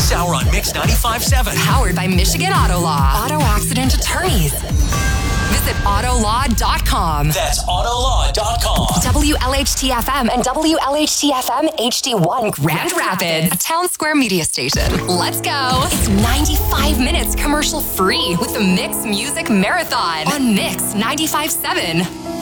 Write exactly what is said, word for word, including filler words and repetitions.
This hour on Mix ninety-five point seven. Powered by Michigan Auto Law. Auto accident attorneys. Visit auto law dot com. That's auto law dot com. W L H T F M and W L H T F M H D one Grand Rapids, a Town Square media station. Let's go. It's ninety-five minutes commercial free with the Mix Music Marathon on Mix ninety-five point seven.